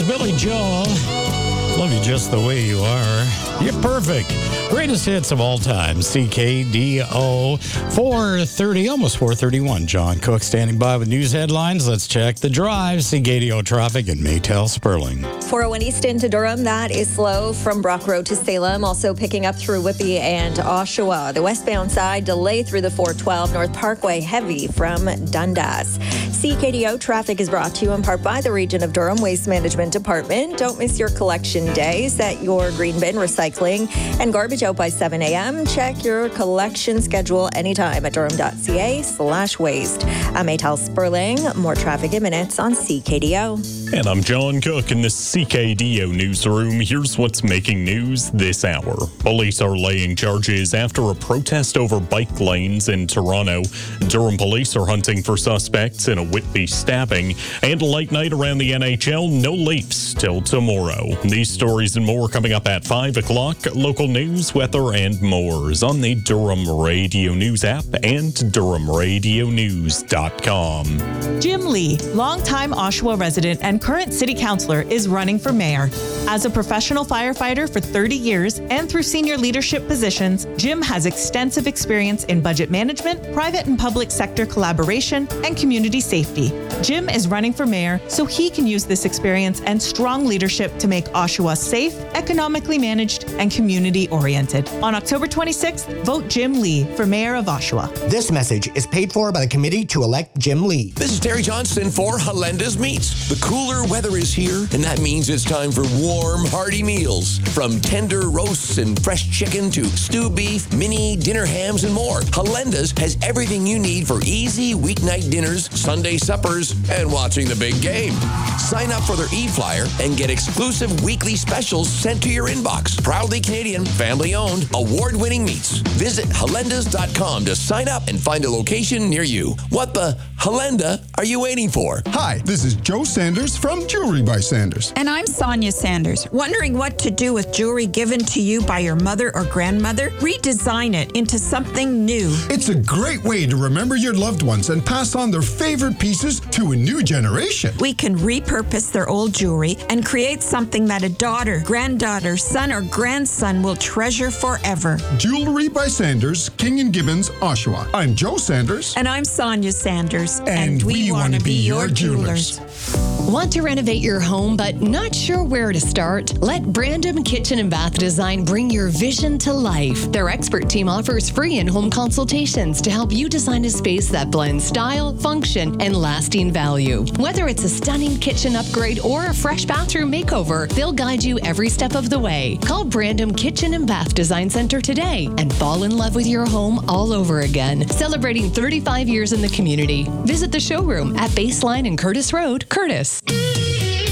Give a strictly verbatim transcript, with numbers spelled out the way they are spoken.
Billy Joel. Love you just the way you are. You're perfect. Greatest hits of all time. C K D O four thirty, almost four thirty-one. John Cook standing by with news headlines. Let's check the drive. C K D O traffic in Maytel Sperling. four oh one East into Durham, that is slow from Brock Road to Salem. Also picking up through Whitby and Oshawa. The westbound side, delay through the four twelve North Parkway, heavy from Dundas. C K D O traffic is brought to you in part by the Region of Durham Waste Management Department. Don't miss your collection day. Set your green bin recycling and garbage out by seven a.m. Check your collection schedule anytime at durham.ca slash waste. I'm Maytel Sperling. More traffic in minutes on C K D O. And I'm John Cook in the C K D O newsroom. Here's what's making news this hour. Police are laying charges after a protest over bike lanes in Toronto. Durham police are hunting for suspects in a Whitby stabbing. And a late night around the N H L. No Leafs till tomorrow. These stories and more coming up at five o'clock. Local news, weather, and more is on the Durham Radio News app and durham radio news dot com. Jim Lee, longtime Oshawa resident and current city councilor, is running for mayor. As a professional firefighter for thirty years and through senior leadership positions, Jim has extensive experience in budget management, private and public sector collaboration, and community safety. Jim is running for mayor so he can use this experience and strong leadership to make Oshawa safe, economically managed, and community-oriented. On October twenty-sixth, vote Jim Lee for mayor of Oshawa. This message is paid for by the committee to elect Jim Lee. This is Terry Johnston for Halenda's Meats. The cooler weather is here, and that means it's time for warm, hearty meals. From tender roasts and fresh chicken to stew beef, mini, dinner hams, and more. Halenda's has everything you need for easy weeknight dinners, Sunday suppers, and watching the big game. Sign up for their e-flyer and get exclusive weekly specials sent to your inbox. Proudly Canadian, family-owned, award-winning meats. Visit halendas dot com to sign up and find a location near you. What the Halenda are you waiting for? Hi, this is Joe Sanders from Jewelry by Sanders. And I'm Sonia Sanders. Wondering what to do with jewelry given to you by your mother or grandmother? Redesign it into something new. It's a great way to remember your loved ones and pass on their favorite pieces to a new generation. We can repurpose their old jewelry and create something that a daughter, granddaughter, son, or grandson will treasure forever. Jewelry by Sanders, King and Gibbons, Oshawa. I'm Joe Sanders. And I'm Sonia Sanders. And, and we, we want to be your jewelers. Want to renovate your home but not sure where to start? Let Brandom Kitchen and Bath Design bring your vision to life. Their expert team offers free in-home consultations to help you design a space that blends style, function, and lasting value. Whether it's a stunning kitchen upgrade or a fresh bathroom makeover, they'll guide you every step of the way. Call Brandom Kitchen and Bath Design Center today and fall in love with your home all over again. Celebrating thirty-five years in the community. Visit the showroom at Baseline and Curtis Road, Curtis.